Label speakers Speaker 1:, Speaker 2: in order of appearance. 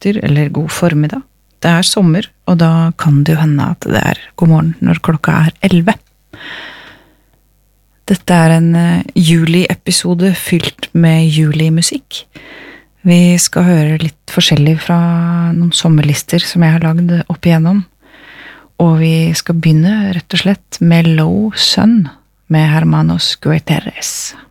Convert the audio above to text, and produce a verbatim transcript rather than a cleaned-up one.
Speaker 1: etter, eller god formiddag. Det er sommer, og da kan det jo hende at det er god morgen når klokka er elleve. Dette er en juli-episode fylt med julimusikk. Vi skal høre litt forskjellig fra noen sommerlister som jeg har lagd opp igjennom. Og vi skal begynne rett og slett med Low Sun med Hermanos Guterres.